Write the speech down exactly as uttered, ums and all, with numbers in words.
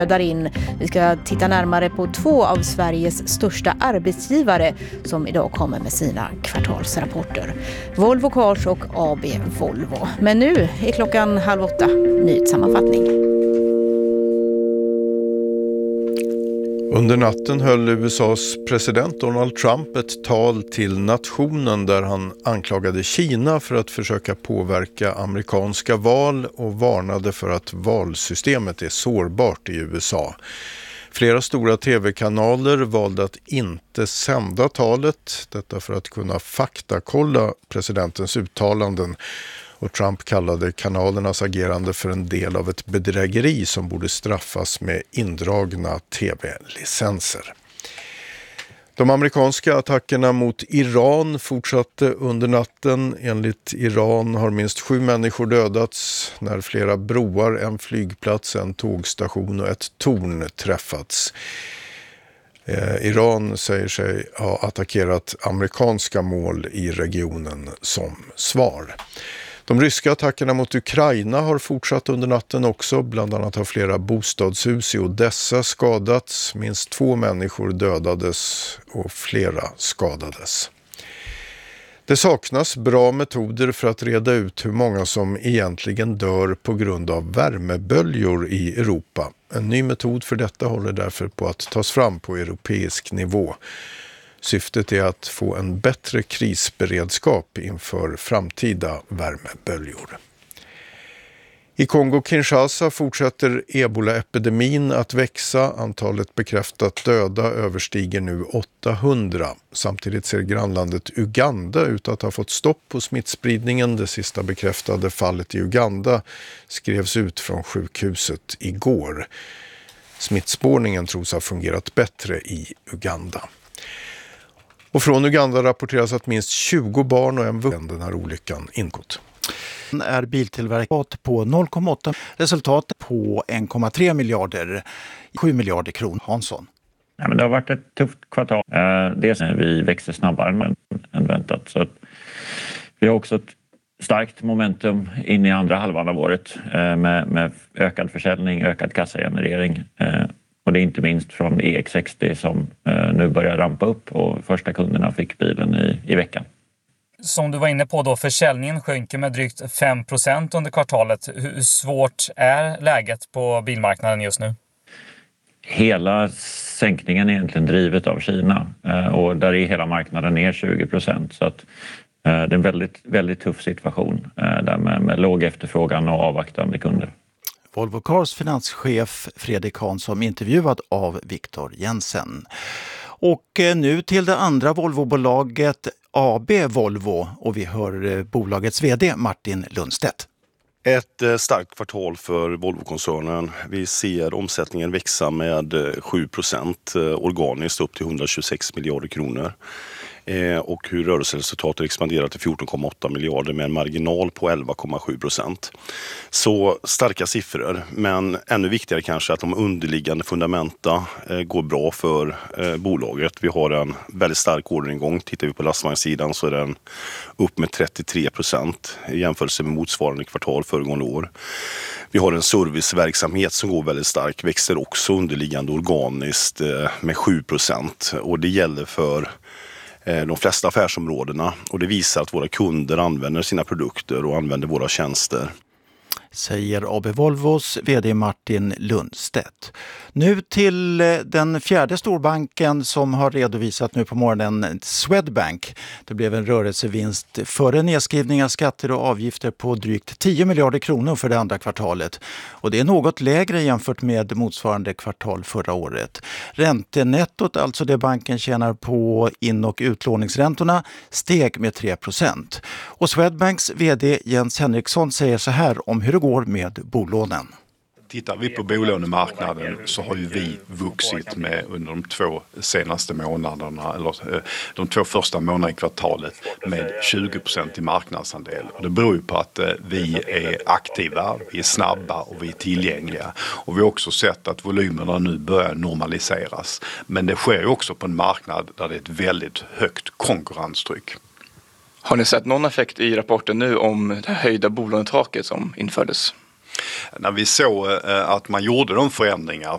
Där in. Vi ska titta närmare på två av Sveriges största arbetsgivare som idag kommer med sina kvartalsrapporter. Volvo Cars och A B Volvo. Men nu är klockan halv åtta. Nyhetssammanfattning. Under natten höll U S A:s president Donald Trump ett tal till nationen där han anklagade Kina för att försöka påverka amerikanska val och varnade för att valsystemet är sårbart i U S A. Flera stora tv-kanaler valde att inte sända talet, detta för att kunna faktakolla presidentens uttalanden. Och Trump kallade kanalernas agerande för en del av ett bedrägeri som borde straffas med indragna tv-licenser. De amerikanska attackerna mot Iran fortsatte under natten. Enligt Iran har minst sju människor dödats när flera broar, en flygplats, en tågstation och ett torn träffats. Eh, Iran säger sig ha attackerat amerikanska mål i regionen som svar. De ryska attackerna mot Ukraina har fortsatt under natten också. Bland annat har flera bostadshus i Odessa skadats. Minst två människor dödades och flera skadades. Det saknas bra metoder för att reda ut hur många som egentligen dör på grund av värmeböljor i Europa. En ny metod för detta håller därför på att tas fram på europeisk nivå. Syftet är att få en bättre krisberedskap inför framtida värmeböljor. I Kongo-Kinshasa fortsätter ebola-epidemin att växa. Antalet bekräftat döda överstiger nu åttahundra. Samtidigt ser grannlandet Uganda ut att ha fått stopp på smittspridningen. Det sista bekräftade fallet i Uganda skrevs ut från sjukhuset igår. Smittspårningen tros ha fungerat bättre i Uganda. Och från Uganda rapporteras att minst tjugo barn och en vuxen den här olyckan ingått. Är biltillverkat på noll komma åtta, resultatet på en komma tre miljarder, sju miljarder kronor. Hansson. Ja, men det har varit ett tufft kvartal. Dels när vi växer snabbare än väntat. Så att vi har också ett starkt momentum in i andra halvan av året med, med ökad försäljning, ökad kassagenerering. Och det är inte minst från E X sextio som nu börjar rampa upp och första kunderna fick bilen i, i veckan. Som du var inne på då, försäljningen sjönker med drygt fem procent under kvartalet. Hur svårt är läget på bilmarknaden just nu? Hela sänkningen är egentligen drivet av Kina och där är hela marknaden ner tjugo procent. Så att det är en väldigt, väldigt tuff situation där med, med låg efterfrågan och avvaktande kunder. Volvo Cars finanschef Fredrik Hansson intervjuad av Viktor Jensen. Och nu till det andra Volvo-bolaget A B Volvo och vi hör bolagets vd Martin Lundstedt. Ett starkt kvartal för Volvo-koncernen. Vi ser omsättningen växa med sju procent organiskt upp till etthundratjugosex miljarder kronor. Och hur rörelseresultatet expanderar till fjorton komma åtta miljarder med en marginal på elva komma sju procent. Så starka siffror, men ännu viktigare kanske att de underliggande fundamenta går bra för bolaget. Vi har en väldigt stark orderingång. Tittar vi på lastvagnssidan så är den upp med trettiotre procent i jämförelse med motsvarande kvartal föregående år. Vi har en serviceverksamhet som går väldigt starkt, växer också underliggande organiskt med sju procent och det gäller för de flesta affärsområdena och det visar att våra kunder använder sina produkter och använder våra tjänster. Säger A B Volvos vd Martin Lundstedt. Nu till den fjärde storbanken som har redovisat nu på morgonen, Swedbank. Det blev en rörelsevinst före nedskrivning av skatter och avgifter på drygt tio miljarder kronor för det andra kvartalet. Och det är något lägre jämfört med motsvarande kvartal förra året. Räntenettot, alltså det banken tjänar på in- och utlåningsräntorna, steg med tre procent. Och Swedbanks vd Jens Henriksson säger så här om hur det går med bolånen. Tittar vi på bolånemarknaden så har ju vi vuxit med under de två senaste månaderna, eller de två första månaderna i kvartalet med tjugo procent i marknadsandel. Och det beror ju på att vi är aktiva, vi är snabba och vi är tillgängliga. Och vi har också sett att volymerna nu börjar normaliseras. Men det sker ju också på en marknad där det är ett väldigt högt konkurrenstryck. Har ni sett någon effekt i rapporten nu om det höjda bolånetaket som infördes? När vi såg att man gjorde de förändringar